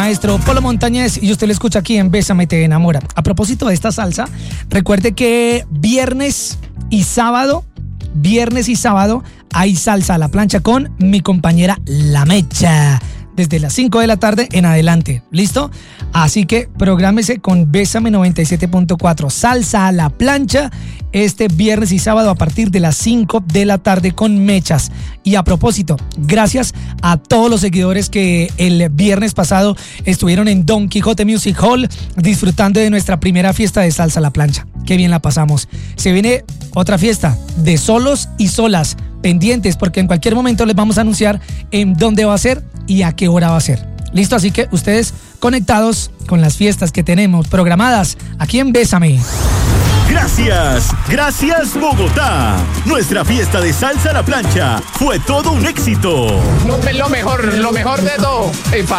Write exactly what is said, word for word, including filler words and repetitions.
Maestro Polo Montañez, y usted lo escucha aquí en Bésame Te Enamora. A propósito de esta salsa, recuerde que viernes y sábado, viernes y sábado hay salsa a la plancha con mi compañera La Mecha, desde las cinco de la tarde en adelante, ¿listo? Así que prográmese con Bésame noventa y siete punto cuatro, salsa a la plancha, este viernes y sábado a partir de las cinco de la tarde con Mechas. Y a propósito, gracias a todos los seguidores que el viernes pasado estuvieron en Don Quijote Music Hall disfrutando de nuestra primera fiesta de salsa a la plancha. Qué bien la pasamos. Se viene otra fiesta de solos y solas, pendientes, porque en cualquier momento les vamos a anunciar en dónde va a ser y a qué hora va a ser. Listo, así que ustedes conectados con las fiestas que tenemos programadas aquí en Bésame. Gracias, gracias Bogotá. Nuestra fiesta de salsa a la plancha fue todo un éxito. Lo, lo mejor, lo mejor de todo.